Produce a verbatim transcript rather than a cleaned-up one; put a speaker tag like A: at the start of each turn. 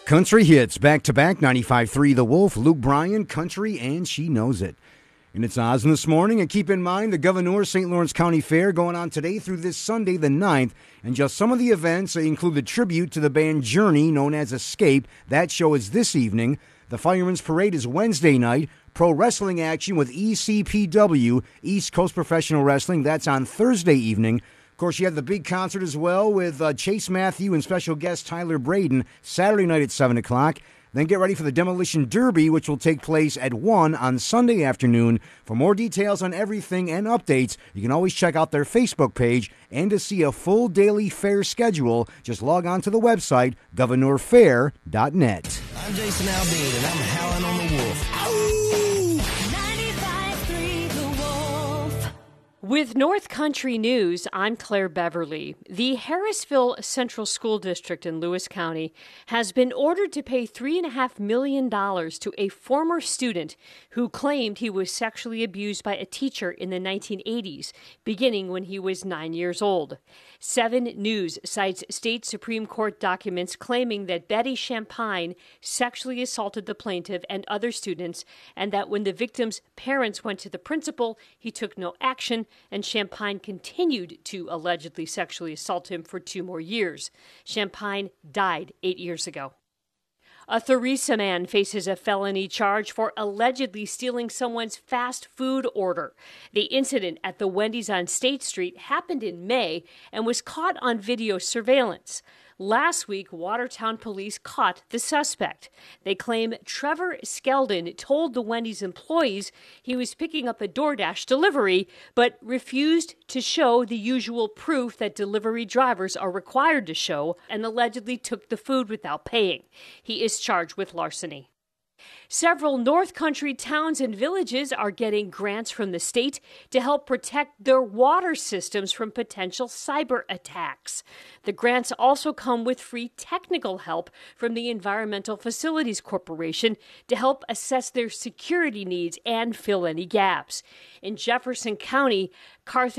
A: Country hits back-to-back, ninety-five point three The Wolf, Luke Bryan, country, and she knows it. And it's Oz this morning, and keep in mind the Gouverneur Saint Lawrence County Fair going on today through this Sunday the ninth, and just some of the events include the tribute to the band Journey, known as Escape. That show is this evening. The Fireman's Parade is Wednesday night. Pro wrestling action with E C P W, East Coast Professional Wrestling. That's on Thursday evening. Of course, you have the big concert as well with uh, Chase Matthew and special guest Tyler Braden, Saturday night at seven o'clock. Then get ready for the Demolition Derby, which will take place at one on Sunday afternoon. For more details on everything and updates, you can always check out their Facebook page. And to see a full daily fair schedule, just log on to the website, governor fair dot net.
B: I'm Jason Aldean, and I'm howling on the wolf.
C: ninety-five point three The Wolf. With North Country News, I'm Claire Beverly. The Harrisville Central School District in Lewis County has been ordered to pay three point five million dollars to a former student who claimed he was sexually abused by a teacher in the nineteen eighties, beginning when he was nine years old. Seven News cites state Supreme Court documents claiming that Betty Champagne sexually assaulted the plaintiff and other students, and that when the victim's parents went to the principal, he took no action, and Champagne continued to allegedly sexually assault him for two more years. Champagne died eight years ago. A Theresa man faces a felony charge for allegedly stealing someone's fast food order. The incident at the Wendy's on State Street happened in May and was caught on video surveillance. Last week, Watertown police caught the suspect. They claim Trevor Skeldon told the Wendy's employees he was picking up a DoorDash delivery, but refused to show the usual proof that delivery drivers are required to show, and allegedly took the food without paying. He is charged with larceny. Several North Country towns and villages are getting grants from the state to help protect their water systems from potential cyber attacks. The grants also come with free technical help from the Environmental Facilities Corporation to help assess their security needs and fill any gaps. In Jefferson County, Carthage